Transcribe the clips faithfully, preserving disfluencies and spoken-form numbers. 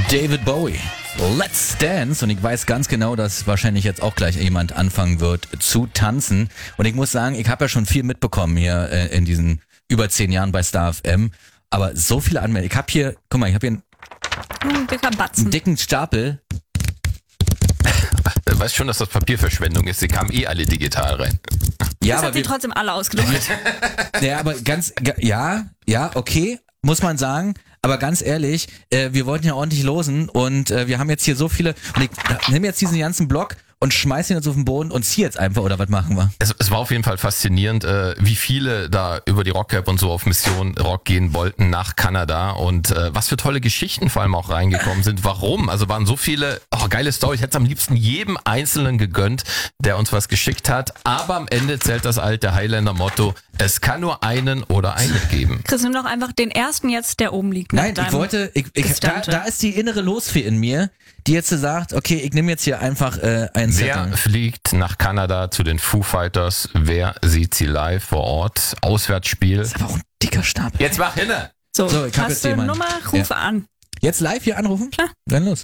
David Bowie. Let's Dance. Und ich weiß ganz genau, dass wahrscheinlich jetzt auch gleich jemand anfangen wird zu tanzen. Und ich muss sagen, ich habe ja schon viel mitbekommen hier äh, in diesen über zehn Jahren bei Star F M. Aber so viele Anmeldungen. Ich habe hier, guck mal, ich habe hier einen, Ein dicker Batzen. einen dicken Stapel. Du weißt schon, dass das Papierverschwendung ist. Sie kamen eh alle digital rein. Ja, Das aber hat sie wir, trotzdem alle ausgedruckt. ja, aber ganz, ja, ja, okay, muss man sagen. Aber ganz ehrlich, äh, wir wollten ja ordentlich losen und äh, wir haben jetzt hier so viele. Und ich äh, nehme jetzt diesen ganzen Block und schmeiß ihn jetzt auf den Boden und zieh jetzt einfach, oder was machen wir? Es, es war auf jeden Fall faszinierend, äh, wie viele da über die Rockcap und so auf Mission Rock gehen wollten nach Kanada und äh, was für tolle Geschichten vor allem auch reingekommen sind. Warum? Also waren so viele, oh, geile Story. Ich hätte es am liebsten jedem Einzelnen gegönnt, der uns was geschickt hat. Aber am Ende zählt das alte Highlander-Motto, es kann nur einen oder eine geben. Chris, nimm doch einfach den ersten jetzt, der oben liegt. Nein, ich wollte, ich, ich, da, Gestante. da ist die innere Losfee in mir, die jetzt sagt, okay, ich nehme jetzt hier einfach äh, einen Wer Zettel. fliegt nach Kanada zu den Foo Fighters? Wer sieht sie live vor Ort? Auswärtsspiel. Das ist aber auch ein dicker Stapel. Jetzt mach hinne! So, So, ich hab hast jetzt du jemanden. Nummer, rufe an. Jetzt live hier anrufen? Klar. Dann los.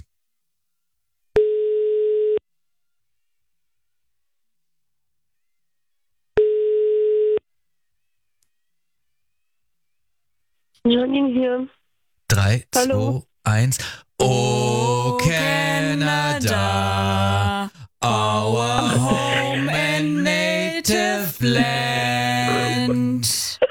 Janine hier. Drei, Hallo. zwei, eins. Oh, Canada, our home and native land.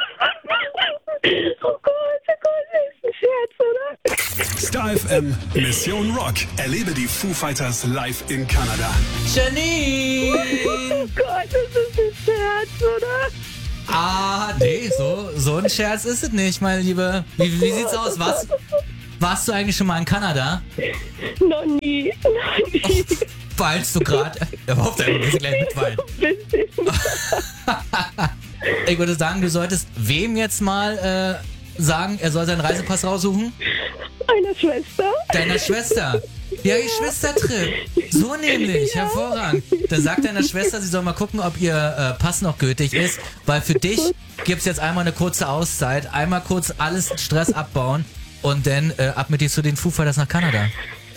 Oh Gott, oh Gott, das ist ein Scherz, oder? Star F M Mission Rock. Erlebe die Foo Fighters live in Kanada. Janine! Oh Gott, das ist ein Scherz, oder? Ah, nee, so, so ein Scherz ist es nicht, meine Liebe. Wie, wie sieht's aus? Was, warst du eigentlich schon mal in Kanada? Noch nie, noch nie. Weinst du gerade? Er hofft, er muss gleich mitweinen. Ein bisschen. Ich würde sagen, du solltest wem jetzt mal äh, sagen, er soll seinen Reisepass raussuchen? Eine Schwester. Deiner Schwester. Ja, ihr Schwestertrip. So nämlich, hervorragend. Dann sagt deiner Schwester, sie soll mal gucken, ob ihr äh, Pass noch gültig ist, weil für dich gibt's jetzt einmal eine kurze Auszeit, einmal kurz alles Stress abbauen und dann äh, ab mit dir zu den Foo Fighters nach Kanada.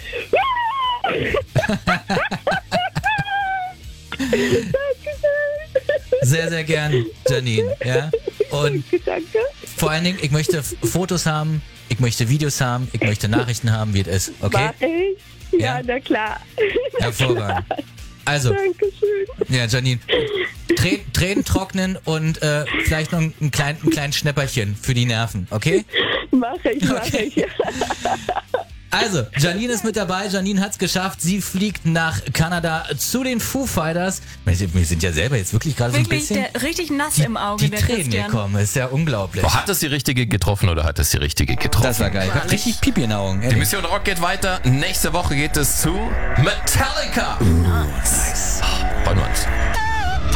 Sehr, sehr gern, Janine. Ja? Und Danke. vor allen Dingen, ich möchte F- Fotos haben, ich möchte Videos haben, ich möchte Nachrichten haben, wie es ist. Okay? Mach ich? Ja, Ja. na klar. Hervorragend. Also, Dankeschön. ja, Janine, Trä- Tränen trocknen und äh, vielleicht noch ein, klein, ein kleines Schnäpperchen für die Nerven, okay? Mach ich, mach Okay. ich. Also, Janine ist mit dabei, Janine hat's geschafft, sie fliegt nach Kanada zu den Foo Fighters. Wir sind ja selber jetzt wirklich gerade so ein Wirklich, bisschen... der, richtig nass die, im Auge, die der Tränen Christian. gekommen, ist ja unglaublich. Oh, hat es die richtige getroffen oder hat es die richtige getroffen? Das war geil, ich hab richtig Pipi in den Augen. Die ehrlich. Mission Rock geht weiter. Nächste Woche geht es zu Metallica. Nice. Freuen wir uns.